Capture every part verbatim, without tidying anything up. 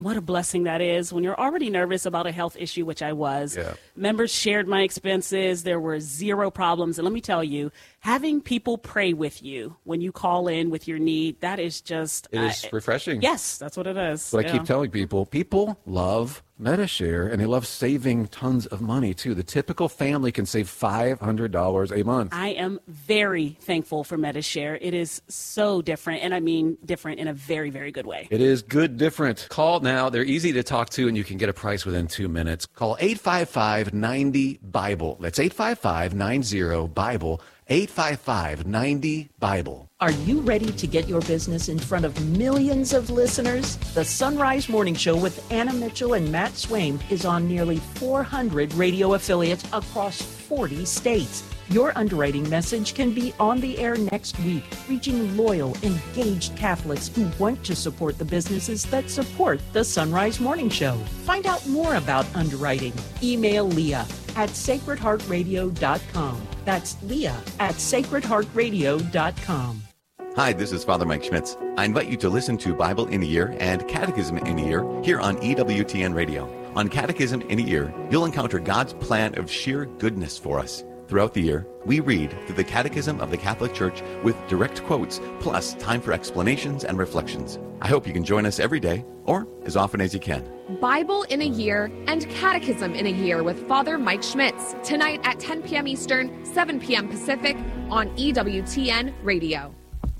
What a blessing that is when you're already nervous about a health issue, which I was. Yeah. Members shared my expenses. There were zero problems. And let me tell you, having people pray with you when you call in with your need, that is just... It is uh, refreshing. Yes, that's what it is. But yeah. I keep telling people, people love MediShare, and they love saving tons of money, too. The typical family can save five hundred dollars a month. I am very thankful for MediShare. It is so different, and I mean different in a very, very good way. It is good different. Call now. They're easy to talk to, and you can get a price within two minutes. Call eight five five, nine zero, BIBLE. That's eight five five, nine zero, BIBLE. eight five five, nine zero, BIBLE. Are you ready to get your business in front of millions of listeners? The Sunrise Morning Show with Anna Mitchell and Matt Swaim is on nearly four hundred radio affiliates across forty states. Your underwriting message can be on the air next week, reaching loyal, engaged Catholics who want to support the businesses that support the Sunrise Morning Show. Find out more about underwriting. Email Leah at sacred heart radio dot com. That's Leah at sacred heart radio dot com. Hi, this is Father Mike Schmitz. I invite you to listen to Bible in a Year and Catechism in a Year here on E W T N Radio. On Catechism in a Year, you'll encounter God's plan of sheer goodness for us. Throughout the year, we read through the Catechism of the Catholic Church with direct quotes, plus time for explanations and reflections. I hope you can join us every day, or as often as you can. Bible in a Year and Catechism in a Year with Father Mike Schmitz, tonight at ten p.m. Eastern, seven p.m. Pacific on E W T N Radio.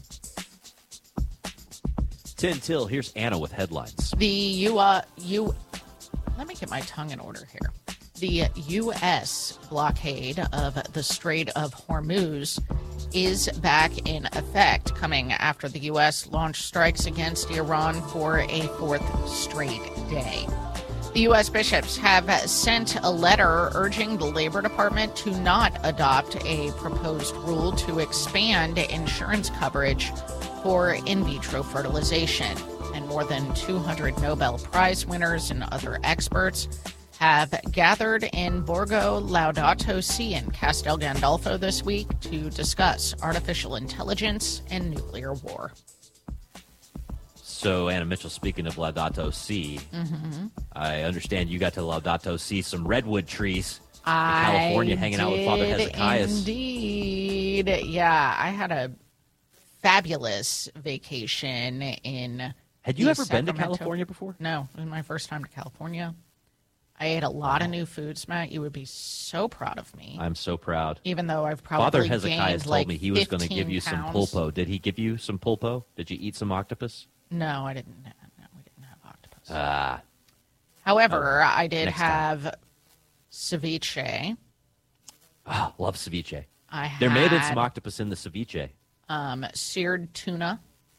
ten till, here's Anna with headlines. The U. Uh, U. Let me get my tongue in order here. The U S blockade of the Strait of Hormuz is back in effect, coming after the U S launched strikes against Iran for a fourth straight day. The U S bishops have sent a letter urging the Labor Department to not adopt a proposed rule to expand insurance coverage for in vitro fertilization. And more than two hundred Nobel Prize winners and other experts have gathered in Borgo Laudato Si in Castel Gandolfo this week to discuss artificial intelligence and nuclear war. So, Anna Mitchell, speaking of Laudato Si, mm-hmm. I understand you got to Laudato Si some redwood trees in California, I hanging out with Father Hezekiah. Indeed. Yeah, I had a fabulous vacation in Had you ever Sacramento. been to California before? No, it was my first time to California. I ate a lot of new foods, Matt. You would be so proud of me. I'm so proud. Even though I've probably Father Hezekiah gained told like me he was going to fifteen give you some pounds. pulpo. Did he give you some pulpo? Did you eat some octopus? No, I didn't. No, we didn't have octopus. Ah. However, I did next time. have ceviche. Oh, love ceviche. I had, There may have been some octopus in the ceviche. um, seared tuna,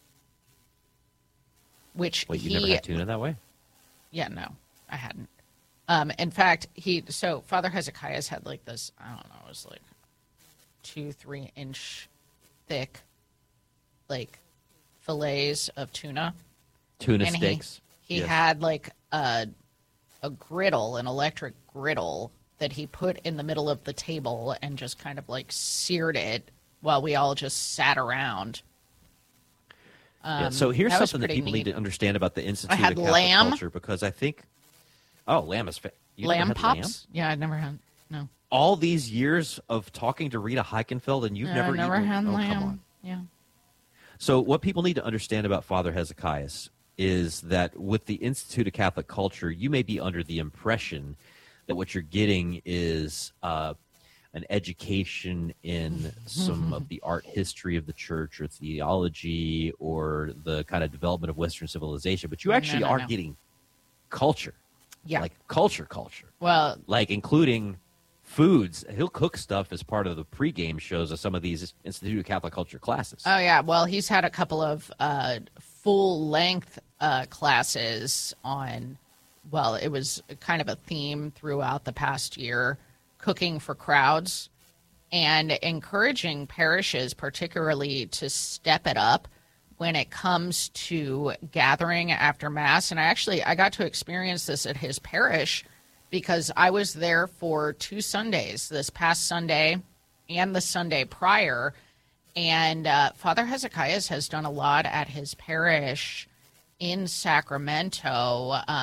which Wait, you he, never had tuna that way? Yeah, no, I hadn't. Um, in fact, he so Father Hezekiah's had like this. I don't know. It was like two, three inch thick, like fillets of tuna. Tuna and steaks. He, he Yes. had like a a griddle, an electric griddle that he put in the middle of the table and just kind of like seared it while we all just sat around. Um, yeah, so here's that was something that pretty people neat. need to understand about the Institute I had of Catholic lamb. Culture, because I think, oh, lamb is fa- you never Lamb had pops? lamb? Yeah, I'd never had. No, All these years of talking to Rita Heichenfeld, and you've No, never I've never eaten had oh, lamb. Come on. Yeah. So what people need to understand about Father Hezekiah is that with the Institute of Catholic Culture, you may be under the impression that what you're getting is uh, an education in some of the art history of the church or theology or the kind of development of Western civilization, but you actually No, no, are no. getting culture. Yeah. Like culture, culture. Well, Like including foods. He'll cook stuff as part of the pregame shows of some of these Institute of Catholic Culture classes. oh yeah. Well, he's had a couple of uh, full length uh, classes on. Well, it was kind of a theme throughout the past year, cooking for crowds and encouraging parishes, particularly to step it up when it comes to gathering after Mass. And I actually, I got to experience this at his parish because I was there for two Sundays, this past Sunday and the Sunday prior. And uh, Father Hezekiah has done a lot at his parish in Sacramento.